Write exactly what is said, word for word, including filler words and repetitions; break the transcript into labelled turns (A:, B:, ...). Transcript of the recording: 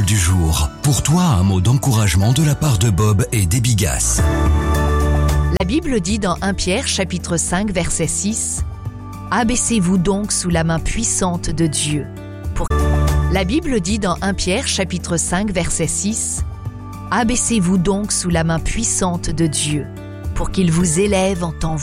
A: du jour. Pour toi, un mot d'encouragement de la part de Bob et des Bigas.
B: La Bible dit dans premier Pierre chapitre cinq verset six « Abaissez-vous donc sous la main puissante de Dieu. » Pour... La Bible dit dans premier Pierre chapitre cinq verset six « Abaissez-vous donc sous la main puissante de Dieu, pour qu'il vous élève en temps